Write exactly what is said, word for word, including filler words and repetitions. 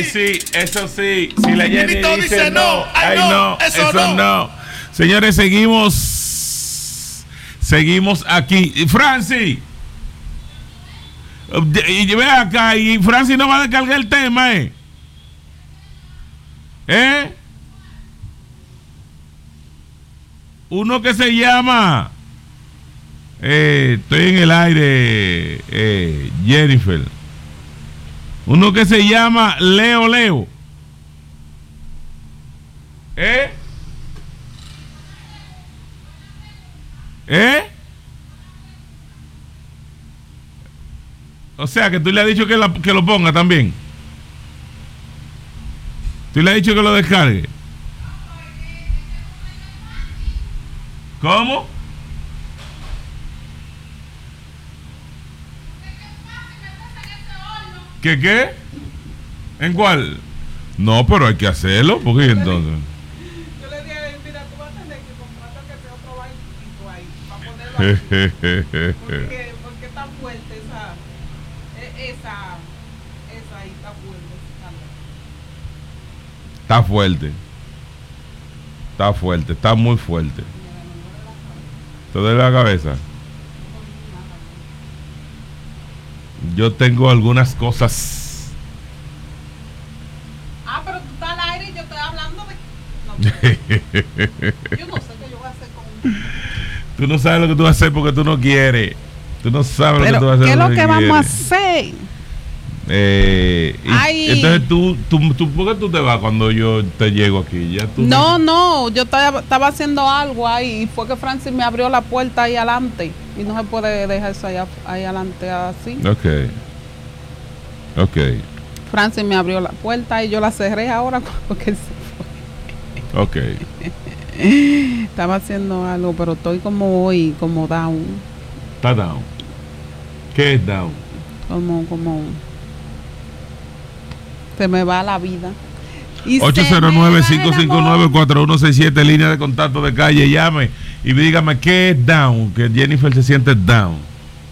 Sí, eso sí. Si la Jenny Dice, dice no, no, ay, ay no, no, eso eso no. no. Señores, seguimos. Seguimos aquí. Francis. Y ve acá, y Francis no va a descargar el tema, ¿eh? ¿Eh? Uno que se llama eh, estoy en el aire, eh, Jennifer. Uno que se llama Leo Leo. ¿Eh? ¿Eh? O sea que tú le has dicho que, la, que lo ponga también. Tú le has dicho que lo descargue. ¿Cómo? ¿Qué qué? ¿En cuál? No, pero hay que hacerlo, porque entonces. Yo le dije, mira, tú vas a tener que comprar que sea otro bailito ahí para ponerlo ahí. Porque, porque está fuerte esa, esa, esa ahí está fuerte. Está fuerte. Está fuerte, está muy fuerte. ¿Te duele la cabeza? Yo tengo algunas cosas. Ah, pero tú estás al aire y yo estoy hablando de... No, yo no sé qué yo voy a hacer con... Tú no sabes lo que tú vas a hacer porque tú no quieres. Tú no sabes pero, lo que tú vas a hacer. ¿qué es lo que, que vamos quieres. a hacer? Eh, y, Ay. entonces tú, tú, tú, ¿por qué tú te vas cuando yo te llego aquí? Ya tú No, no, yo estaba, estaba haciendo algo ahí y fue que Francis me abrió la puerta ahí adelante y no se puede dejar eso ahí, ahí adelante así. Ok. Ok. Francis me abrió la puerta y yo la cerré ahora porque él se fue. Ok. Estaba haciendo algo, pero estoy como hoy, como down. Está down. ¿Qué es down? Como, como... Se me va la vida. ocho cero nueve, cinco cinco nueve, cuatro uno seis siete, línea de contacto de calle. Llame y dígame qué es down, que Jennifer se siente down.